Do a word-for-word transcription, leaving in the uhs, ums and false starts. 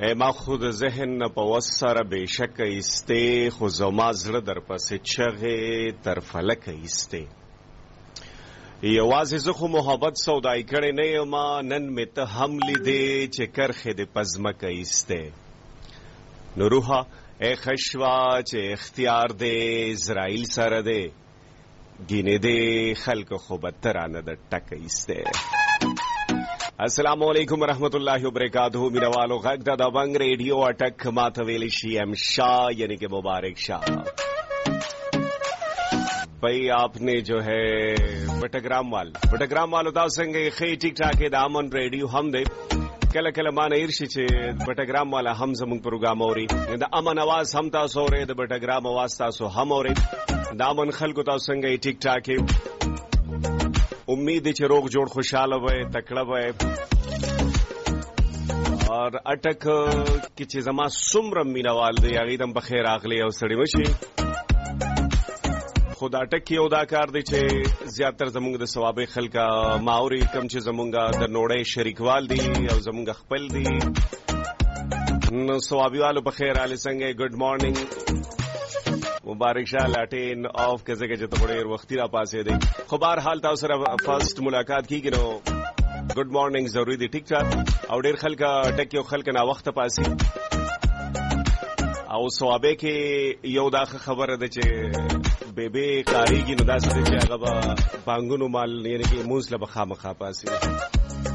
ما خود ذهن په وسره بشک ایسته خو زما زړه در پسې چغې تر فلک ایسته یوازې زه خو محبت سودای کړی نه یم نن مې ته هم لیدې چې کرښې دې په ځمکه ایسته نو روحه ای خشوا چې اختیار دې اسرائیل سره دی ګینې دې خلکو خو بدتر رانه د ټک ایسته السلام علیکم ورحمۃ اللہ وبرکاتہ مینوالو غږ د دبنګ ریډیو اٹک ماته ویل شي ام شاہ یعنی کہ مبارک شاہ بھائی آپ نے جو ہے بٹاگرام وال بٹاگرام والو تاسو څنګه خې ټیک ټاک د امن ریډیو هم دی کله کله ما نه ارشي چې بټاګرام والا هم زموږ پروګرام اوري د امن आवाज هم تاسو اوري د بټاګرام आवाज تاسو هم اوري د امن خلکو تاسو څنګه ټیک ټاک امید ہے چې روغ جوړ خوشاله وای تکړه وای اور اٹک کی چې زما څومره مینوال دی هغه دم بخیر اغلی او سړی مشي خدا اٹک یو دا کار دی چې زیاتره زمونږ د ثواب خلکا ماوري کم چې زمونږ د نوړې شریکوال دي او زمونږ خپل دي نو ثوابیوالو بخیر اله څنګه ګډ مارننګ مبارک شاه لاټین آف کزه کې ته ډېر وختي را پاسې دی خو بهر حال تاسو سره فرست ملاقات کیږي نو ګډ مارننګ ضروری دی ټیک ټاک او ډېر خلک ټک یو خلک نه وخت پاسي او ثوابه کې یو دا خبره ده چې بیبي کاریږي نو دا څه چې هغه بانګونو مال یعنی کې موږ له بخامخه پاسي